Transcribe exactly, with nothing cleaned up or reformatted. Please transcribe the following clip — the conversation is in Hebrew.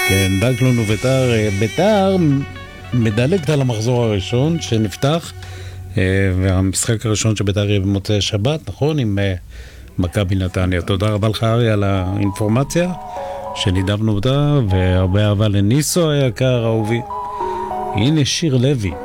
כן, דקלון וביתר. ביתר מדלגת על המחזור הראשון שנפתח, והמשחק הראשון שביתר יהיה במוצאי שבת, נכון? עם מכבי נתניה. תודה רבה לך ארי על האינפורמציה שנידבנו אותה, והרבה אהבה לניסו היקר, אהובי. הנה שיר לוי.